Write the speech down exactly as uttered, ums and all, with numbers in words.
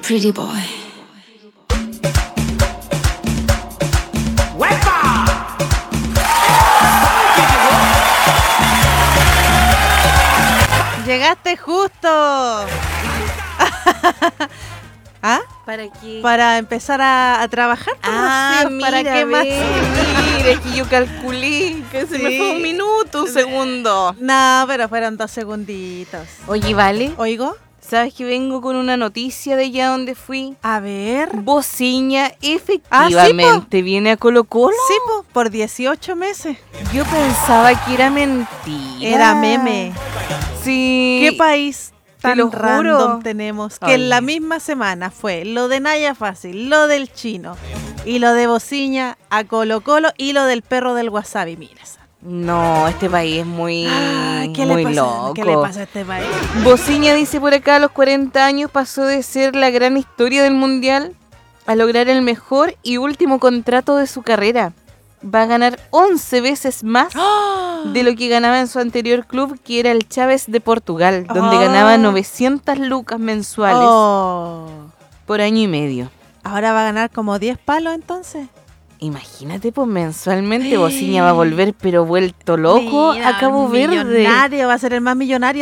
pretty boy. Llegaste justo. ¿Ah? ¿Para qué? Para empezar a, a trabajar. Ah, sí, mira, ¿para qué más? Mira, es que yo calculé que se Sí. me fue un minuto, un segundo. No, pero fueron dos segunditos. Oye, vale, ¿Oigo? ¿sabes que vengo con una noticia de allá donde fui? A ver. Bociña Ah, efectivamente viene a Colo Colo. Sí, po, por dieciocho meses. Yo pensaba que era mentira. Era meme. Sí. ¿Qué país Te tan lo juro. random tenemos? Que Ay. en la misma semana fue lo de Naya Fácil, lo del chino y lo de Bociña a Colo Colo y lo del perro del wasabi. Mira esa. No, este país es muy, Ah, ¿qué muy le pasa? loco. ¿Qué le pasa a este país? Bociña dice por acá, a los cuarenta años pasó de ser la gran historia del mundial a lograr el mejor y último contrato de su carrera. Va a ganar once veces más de lo que ganaba en su anterior club, que era el Chaves de Portugal, donde Oh. ganaba novecientas lucas mensuales Oh. por año y medio. Ahora va a ganar como diez palos entonces. Imagínate, pues mensualmente Bociña va a volver, pero vuelto loco Mira, a Cabo Verde. millonario, va a ser el más millonario